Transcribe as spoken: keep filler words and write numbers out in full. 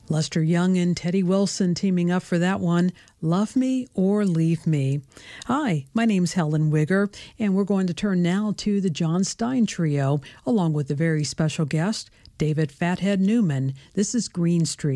Lester Young and Teddy Wilson teaming up for that one, Love Me or Leave Me. Hi, my name's Helen Wigger, and we're going to turn now to the John Stein Trio, along with a very special guest, David Fathead Newman. This is Green Street.